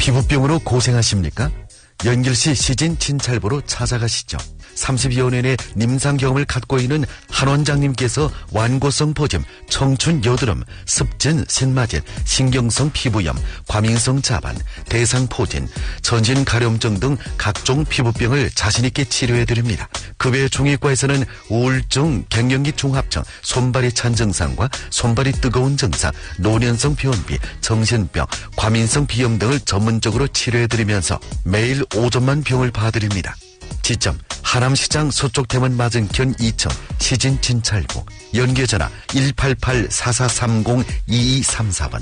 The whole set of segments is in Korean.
피부병으로 고생하십니까? 연길시 시진 진찰보로 찾아가시죠. 30여 년의 임상 경험을 갖고 있는 한 원장님께서 완고성 보점, 청춘 여드름, 습진, 신마진, 신경성 피부염, 과민성 자반, 대상포진, 전신 가려움증 등 각종 피부병을 자신있게 치료해드립니다. 그 외 중의과에서는 우울증, 갱년기 중합증, 손발이 찬 증상과 손발이 뜨거운 증상, 노년성 변비, 정신병, 과민성 비염 등을 전문적으로 치료해드리면서 매일 5점만 병을 봐드립니다. 지점 하남시장 서쪽대문 맞은편 2층 시진 진찰보. 연계전화 188-4430-2234번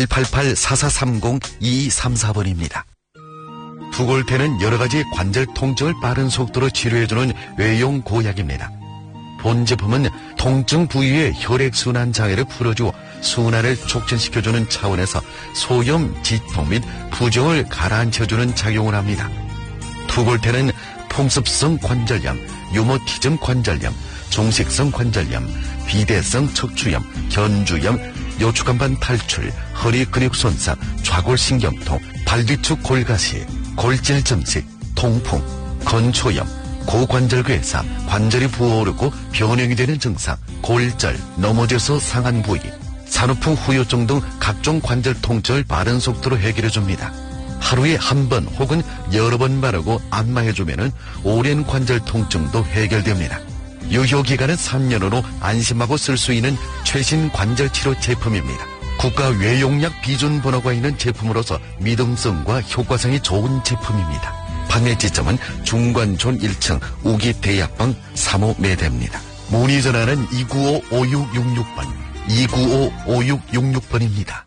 188-4430-2234번입니다. 두골패는 여러가지 관절 통증을 빠른 속도로 치료해주는 외용 고약입니다. 본 제품은 통증 부위의 혈액순환 장애를 풀어주어 순환을 촉진시켜주는 차원에서 소염, 지통 및 부종을 가라앉혀주는 작용을 합니다. 두골패는 풍습성 관절염, 유모티즘 관절염, 종식성 관절염, 비대성 척추염, 견주염, 요추간반 탈출, 허리 근육 손상, 좌골신경통, 발뒤축 골가시, 골질 증식, 통풍, 건초염, 고관절괴사, 관절이 부어오르고 변형이 되는 증상, 골절, 넘어져서 상한 부위, 산후풍 후유증 등 각종 관절 통증을 빠른 속도로 해결해줍니다. 하루에 한 번 혹은 여러 번 바르고 안마해주면 오랜 관절 통증도 해결됩니다. 유효기간은 3년으로 안심하고 쓸 수 있는 최신 관절치료 제품입니다. 국가 외용약 비준 번호가 있는 제품으로서 믿음성과 효과성이 좋은 제품입니다. 판매 지점은 중관촌 1층 우기대약방 3호 매대입니다. 문의 전화는 295-5666번, 295-5666번입니다.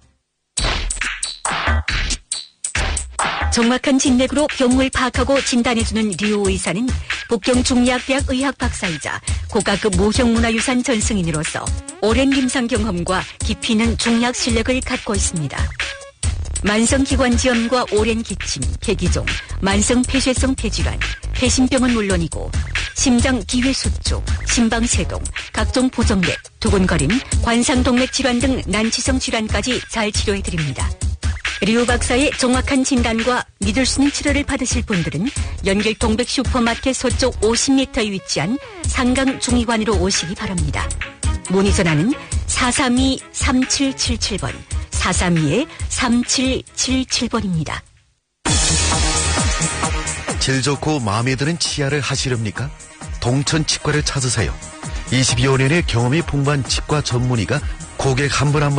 정확한 진맥으로 병을 파악하고 진단해주는 류 의사는 북경중의학대학 의학박사이자 고가급 무형문화유산 전승인으로서 오랜 임상 경험과 깊이 있는 중의학 실력을 갖고 있습니다. 만성기관지염과 오랜 기침, 폐기종, 만성폐쇄성 폐질환, 폐심병은 물론이고 심장기회수축, 심방세동, 각종 보정맥, 두근거림, 관상동맥 질환 등 난치성 질환까지 잘 치료해드립니다. 류 박사의 정확한 진단과 믿을 수 있는 치료를 받으실 분들은 연길 동백 슈퍼마켓 서쪽 50m에 위치한 상강중의관으로 오시기 바랍니다. 문의 전화는 432-3777번, 432-3777번입니다. 질 좋고 마음에 드는 치아를 하시렵니까? 동천치과를 찾으세요. 22여 년의 경험이 풍부한 치과 전문의가 고객 한 분 한 분